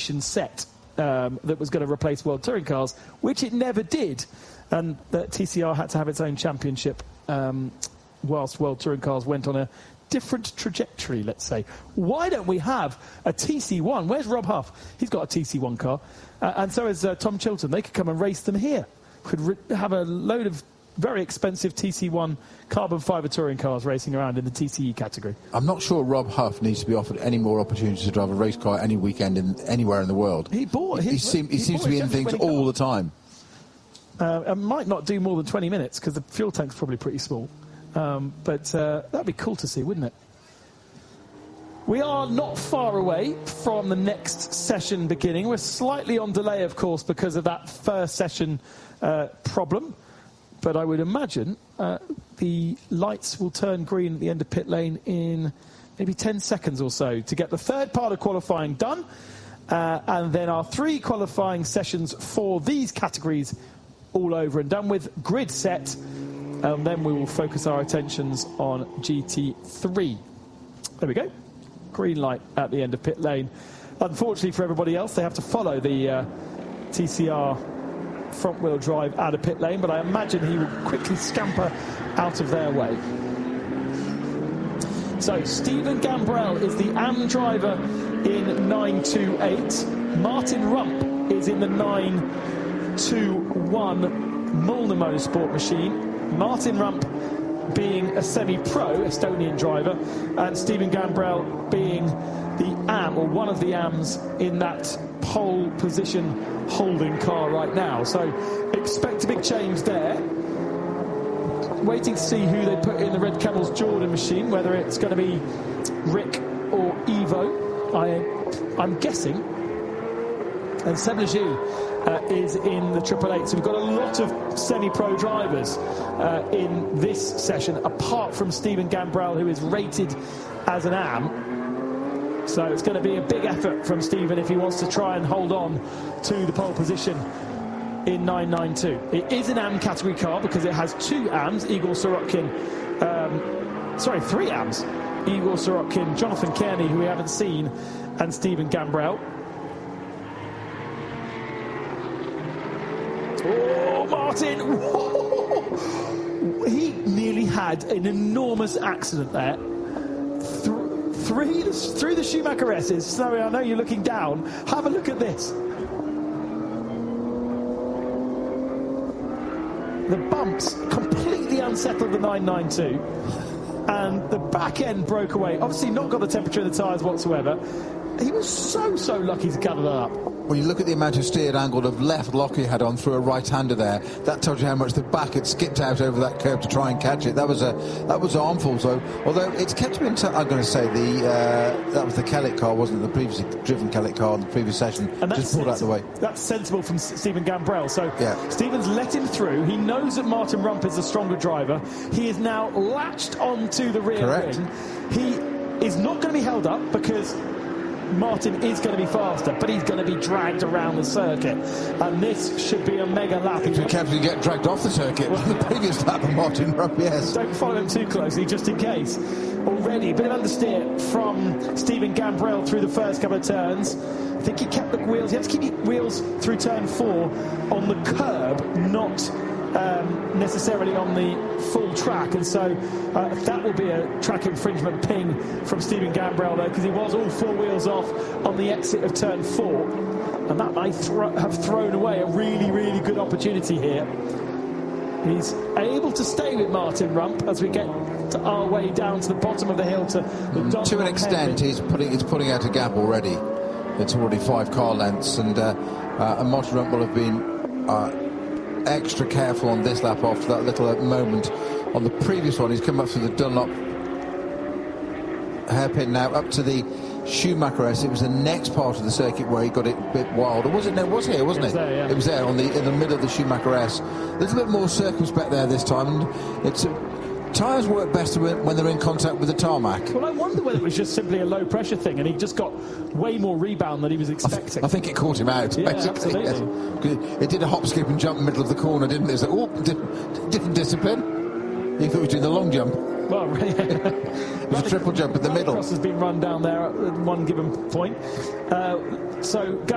exhibition set that was going to replace World Touring Cars, which it never did. And that TCR had to have its own championship whilst World Touring Cars went on a different trajectory, let's say. Why don't we have a TC1? Where's Rob Huff? He's got a TC1 car. And so is Tom Chilton. They could come and race them here. Could have a load of very expensive TC1 carbon fibre touring cars racing around in the TCE category. I'm not sure Rob Huff needs to be offered any more opportunities to drive a race car any weekend anywhere in the world. He seems to be in things all the time. It might not do more than 20 minutes because the fuel tank's probably pretty small. But that'd be cool to see, wouldn't it? We are not far away from the next session beginning. We're slightly on delay, of course, because of that first session problem. But I would imagine the lights will turn green at the end of pit lane in maybe 10 seconds or so to get the third part of qualifying done. And then our 3 qualifying sessions for these categories all over and done with, grid set. And then we will focus our attentions on GT3. There we go. Green light at the end of pit lane. Unfortunately for everybody else, they have to follow the TCR front-wheel drive out of pit lane, but I imagine he will quickly scamper out of their way. So Stephen Gambrell is the AM driver in 928. Martin Rump is in the 921 Molnar Motorsport machine. Martin Rump being a semi-pro Estonian driver, and Stephen Gambrell being the AM, or one of the AMs, in that pole position holding car right now. So expect a big change there. Waiting to see who they put in the Red Camels Jordan machine, whether it's going to be Rick or Ivo. I'm guessing. And Seb Lejeune is in the Triple Eight. So we've got a lot of semi-pro drivers in this session, apart from Stephen Gambrell, who is rated as an AM. So it's going to be a big effort from Stephen if he wants to try and hold on to the pole position in 992. It is an AM category car because it has 2 AMs, Igor Sorokin, 3 AMs, Igor Sorokin, Jonathan Kearney, who we haven't seen, and Stephen Gambrell. Oh, Martin! Whoa. He nearly had an enormous accident there. Through the Schumacher S's. Sorry, I know you're looking down. Have a look at this. The bumps completely unsettled the 992, and the back end broke away. Obviously not got the temperature of the tyres whatsoever. He was so lucky to gather that up. When you look at the amount of steered angle of left lock he had on through a right-hander there, that tells you how much the back had skipped out over that curve to try and catch it. That was armful. So, although it's kept him in I'm going to say that was the Kellett car, wasn't it? The previously driven Kellett car in the previous session. And just pulled out of the way. That's sensible from Stephen Gambrell. So yeah. Stephen's let him through. He knows that Martin Rump is the stronger driver. He is now latched onto the rear wing. He is not going to be held up because Martin is going to be faster, but he's going to be dragged around the circuit, and this should be a mega lap. If you carefully get dragged off the circuit, well, the previous lap of Martin Rump, yes. Don't follow him too closely, just in case. Already, a bit of understeer from Stephen Gambrell through the first couple of turns. I think he kept the wheels. He had to keep the wheels through turn 4 on the curb, not necessarily on the full track, and so that will be a track infringement ping from Stephen Gambrell there, because he was all 4 wheels off on the exit of turn 4, and that might have thrown away a really good opportunity here. He's able to stay with Martin Rump as we get our way down to the bottom of the hill to an extent. He's putting out a gap already. It's already 5 car lengths, and Martin Rump will have been extra careful on this lap after that little moment on the previous one. He's come up through the Dunlop hairpin now up to the Schumacher S. It was the next part of the circuit where he got it a bit wild. Or was it? No, it was here, wasn't it? There, yeah. It was there in the middle of the Schumacher S. A little bit more circumspect there this time, and it's tyres work best when they're in contact with the tarmac. Well, I wonder whether it was just simply a low pressure thing and he just got way more rebound than he was expecting. I think it caught him out, basically. Absolutely. Yes. It did a hop, skip and jump in the middle of the corner, didn't it? It was like, different discipline. You thought he was doing the long jump. Well, it was a triple jump in the middle. Cross has been run down there at one given point. So